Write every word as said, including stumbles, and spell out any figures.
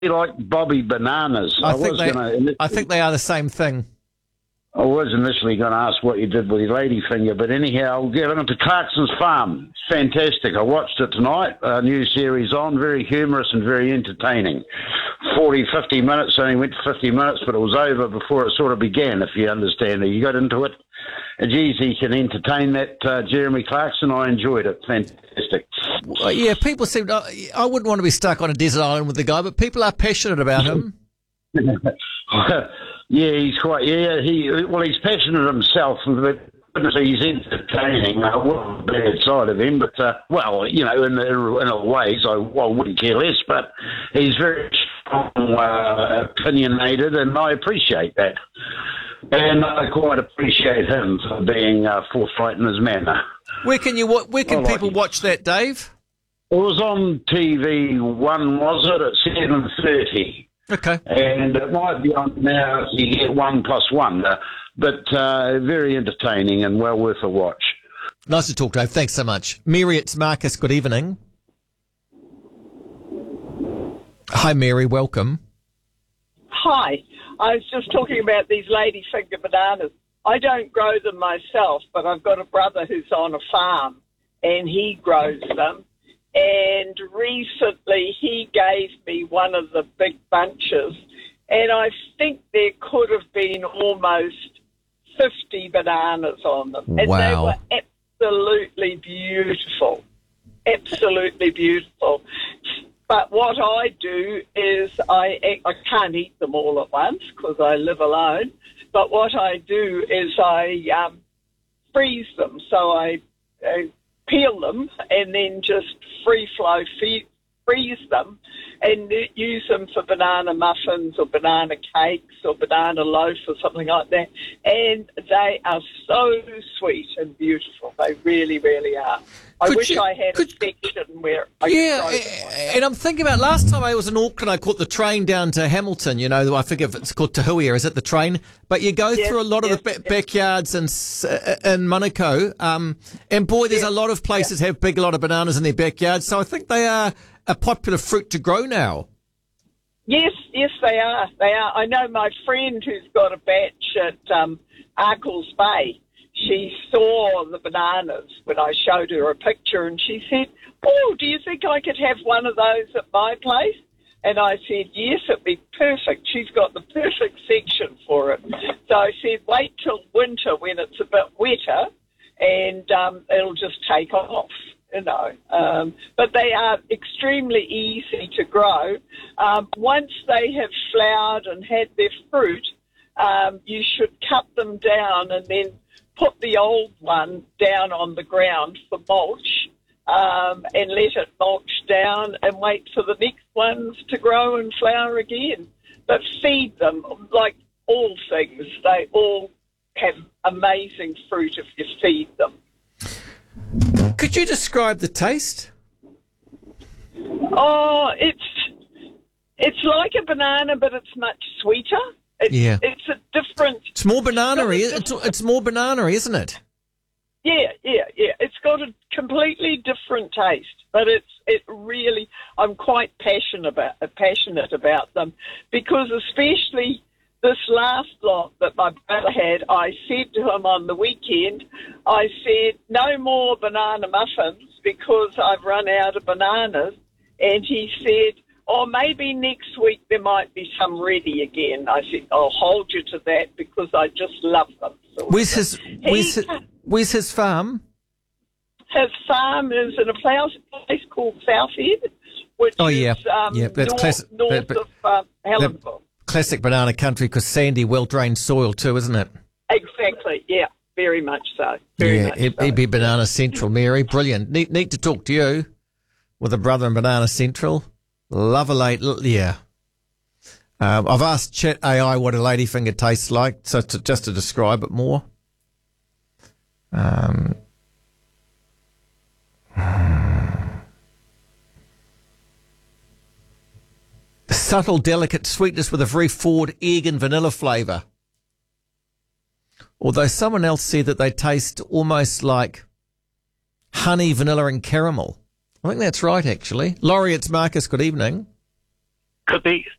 like Bobby Bananas. I, I think was they, gonna, I think they are the same thing. I was initially going to ask what you did with your ladyfinger, but anyhow, I'll get on to Clarkson's Farm. Fantastic. I watched it tonight. A new series on, very humorous and very entertaining. forty, fifty minutes, only went fifty minutes, but it was over before it sort of began, if you understand it. You got into it. It's easy, he can entertain that, uh, Jeremy Clarkson. I enjoyed it. Fantastic. Well, yeah, people seem to, I wouldn't want to be stuck on a desert island with the guy, but people are passionate about him. Yeah, he's quite, yeah, he, well, he's passionate himself, but he's entertaining. Uh, well, the bad side of him, but, uh, well, you know, in, in a ways, I, I wouldn't care less, but he's very strong, uh, opinionated, and I appreciate that. And I quite appreciate him for being uh, forthright in his manner. Where can you, where can like people it. watch that, Dave? It was on T V one, was it, at seven thirty? Okay. And it might be on now, you get one plus one, uh, but uh, very entertaining and well worth a watch. Nice to talk, Dave. Thanks so much. Mary, it's Marcus. Good evening. Hi, Mary. Welcome. Hi. I was just talking about these ladyfinger bananas. I don't grow them myself, but I've got a brother who's on a farm, and he grows them. And recently he gave me one of the big bunches, and I think there could have been almost fifty bananas on them. And wow. They were absolutely beautiful, absolutely beautiful. But what I do is I, I can't eat them all at once because I live alone, but what I do is I um, freeze them. So I... I peel them and then just free flow fe- freeze them and use them for banana muffins or banana cakes or banana loaf or something like that. And they are so sweet and beautiful. They really, really are. I Could wish you- I had could- a section where I Yeah, could grow them. and I'm thinking about last time I was in Auckland, I caught the train down to Hamilton. You know, I forget if it's called Tahui or is it the train? But you go Yes, through a lot yes, of the ba- yes. backyards in S- uh, in Manukau, um, and boy, there's Yes, a lot of places have big, a lot of bananas in their backyards. So I think they are a popular fruit to grow now. Yes, yes, they are. They are. I know my friend who's got a batch at um, Arkles Bay. She saw the bananas when I showed her a picture, and she said, "Oh, do you think I could have one of those at my place?" And I said, "Yes, it'd be perfect. She's got the perfect section for it." So I said, "Wait till winter when it's a bit wetter, and um, it'll just take off." You know, um, but they are extremely easy to grow. Um, once they have flowered and had their fruit, um, you should cut them down and then put the old one down on the ground for mulch, um, and let it mulch down and wait for the next ones to grow and flower again. But feed them, like all things, they all have amazing fruit if you feed them. Could you describe the taste? Oh, it's it's like a banana, but it's much sweeter. It's, Yeah. it's a different. It's more banana-y. It's got a It's, different- it's more banana-y, isn't it? Yeah, yeah, yeah. It's got a completely different taste, but it's it really. I'm quite passionate about passionate about them because especially this last lot that my brother had, I said to him on the weekend, I said, "No more banana muffins because I've run out of bananas," and he said, "Oh, maybe next week there might be some ready again." I said, "I'll hold you to that because I just love them." So Where's his, where's his, where's his farm? his farm is in a place place called Southhead, which Oh, yeah. is um, Yeah, that's north, classic- north that- of um, Helensville. Classic banana country because sandy, well-drained soil too, isn't it? Exactly, yeah, very much so. Very yeah, much it, so. it'd be Banana Central, Mary. Brilliant. Neat, neat to talk to you with a brother in Banana Central. Love a late, yeah. Um, I've asked Chat A I what a ladyfinger tastes like, so to, just to describe it more. Um, subtle, delicate sweetness with a very forward egg and vanilla flavour. Although someone else said that they taste almost like honey, vanilla and caramel. I think that's right, actually. Laurie, it's Marcus. Good evening. could be